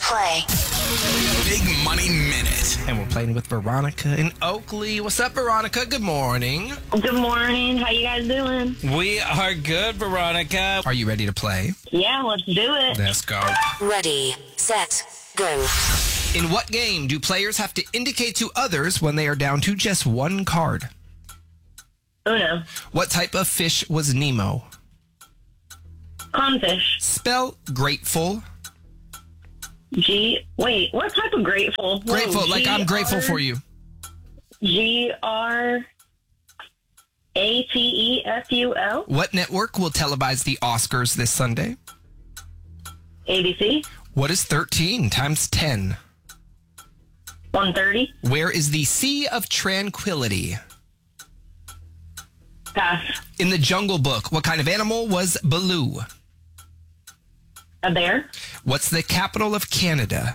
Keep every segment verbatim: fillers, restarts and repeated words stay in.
play. Big Money Minute. And we're playing with Veronica in Oakley. What's up, Veronica? Good morning. Good morning. How you guys doing? We are good, Veronica. Are you ready to play? Yeah, let's do it. Let's go. Ready, set, go. In what game do players have to indicate to others when they are down to just one card? Uno. What type of fish was Nemo? Clownfish. Spell grateful. G. Wait, what type of grateful? Whoa, Grateful, like I'm grateful for you. G R A T E F U L. What network will televise the Oscars this Sunday? A B C. What is thirteen times ten? one thirty. Where is the Sea of Tranquility? Pass. In the Jungle Book, what kind of animal was Baloo? A bear. What's the capital of Canada?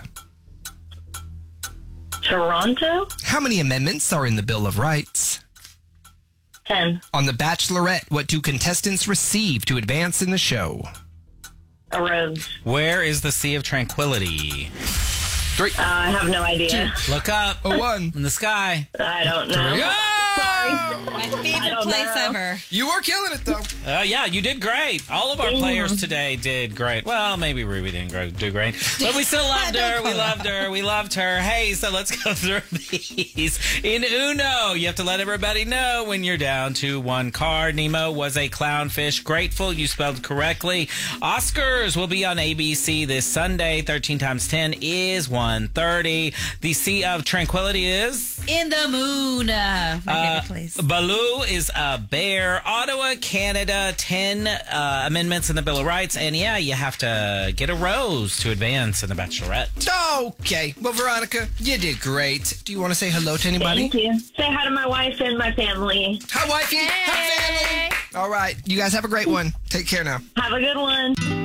Toronto. How many amendments are in the Bill of Rights? ten. On The Bachelorette, what do contestants receive to advance in the show? A rose. Where is the Sea of Tranquility? Three. Uh, I have no idea. Look up. A one. In the sky. I don't know. Three. Sorry. My I favorite don't place know. ever. You were killing it, though. Uh, yeah, you did great. All of our Damn. players today did great. Well, maybe Ruby didn't gro- do great, but we still loved her. We loved her. We loved her. Hey, so let's go through these. In Uno, you have to let everybody know when you're down to one card. Nemo was a clownfish. Grateful, you spelled correctly. Oscars will be on A B C this Sunday. thirteen times ten is one thirty. The Sea of Tranquility is... In the moon. Uh, my Uh, favorite place. Baloo is a bear. Ottawa, Canada, ten uh, amendments in the Bill of Rights. And yeah, you have to get a rose to advance in The Bachelorette. Okay. Well, Veronica, you did great. Do you want to say hello to anybody? Thank you. Say hi to my wife and my family. Hi, wifey. Hi, family. All right. You guys have a great one. Take care now. Have a good one.